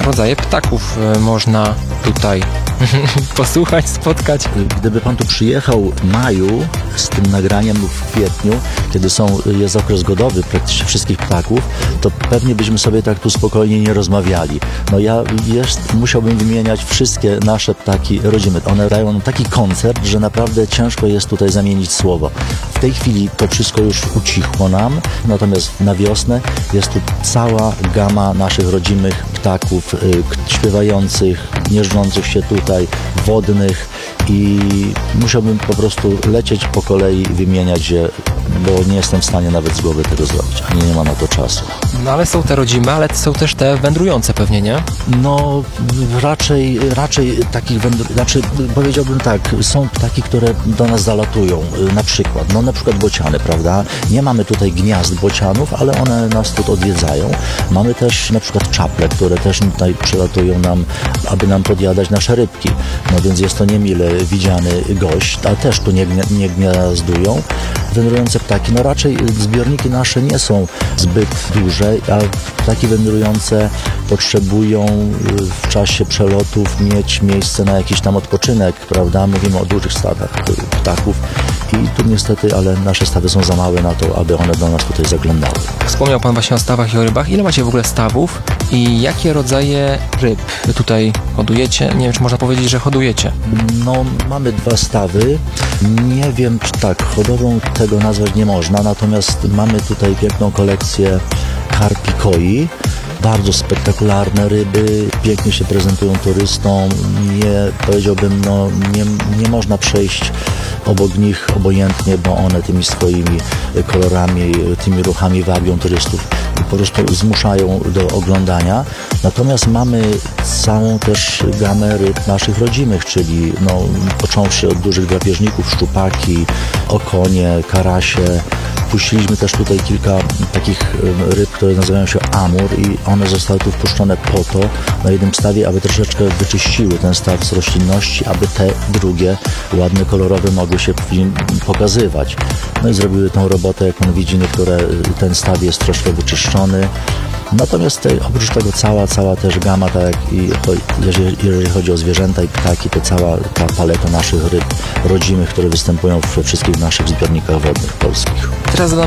rodzaje ptaków można tutaj posłuchać, spotkać. Gdyby pan tu przyjechał w maju z tym nagraniem lub w kwietniu, kiedy jest okres godowy praktycznie wszystkich ptaków, to pewnie byśmy sobie tak tu spokojnie nie rozmawiali. No ja musiałbym wymieniać wszystkie nasze ptaki rodzime. One dają nam taki koncert, że naprawdę ciężko jest tutaj zamienić słowo. W tej chwili to wszystko już ucichło nam, natomiast na wiosnę jest tu cała gama naszych rodzimych ptaków, śpiewających, gnieżdżących się tutaj, wodnych i musiałbym po prostu lecieć po kolei i wymieniać je, bo nie jestem w stanie nawet z głowy tego zrobić, ani nie ma na to czasu. No ale są te rodzime, ale są też te wędrujące pewnie, nie? No raczej takich znaczy powiedziałbym tak, są ptaki, które do nas zalatują, na przykład bociany, prawda? Nie mamy tutaj gniazd bocianów, ale one nas tu odwiedzają. Mamy też na przykład czaple, które też tutaj przylatują nam, aby nam podjadać nasze rybki. No więc jest to niemile widziany gość, a też tu nie gniazdują. Wędrujące ptaki, no raczej zbiorniki nasze nie są zbyt duże, a ptaki wędrujące potrzebują w czasie przelotów mieć miejsce na jakiś tam odpoczynek, prawda? Mówimy o dużych stadach ptaków i tu niestety, ale nasze stady są za małe na to, aby one do nas tutaj zaglądały. Wspomniał Pan właśnie o stawach i o rybach. Ile macie w ogóle stawów i jakie rodzaje ryb tutaj hodujecie? Nie wiem, czy można powiedzieć, że hodujecie. No, mamy 2 stawy. Nie wiem, czy tak, hodowlą tego nazwać nie można, natomiast mamy tutaj piękną kolekcję karpi koi. Bardzo spektakularne ryby, pięknie się prezentują turystom. Powiedziałbym, nie można przejść obok nich obojętnie, bo one tymi swoimi kolorami, tymi ruchami wabią turystów. Po prostu zmuszają do oglądania. Natomiast mamy całą też gamę ryb naszych rodzimych, czyli począwszy od dużych drapieżników, szczupaki, okonie, karasie. Puściliśmy też tutaj kilka takich ryb, które nazywają się amur i one zostały tu wpuszczone po to na jednym stawie, aby troszeczkę wyczyściły ten staw z roślinności, aby te drugie, ładne, kolorowe mogły się w nim pokazywać. No i zrobiły tą robotę, jak pan widzi, ten staw jest troszkę wyczyszczony. Natomiast oprócz tego cała też gama, tak jak jeżeli chodzi o zwierzęta i ptaki, to cała ta paleta naszych ryb rodzimych, które występują we wszystkich naszych zbiornikach wodnych polskich. Teraz zadam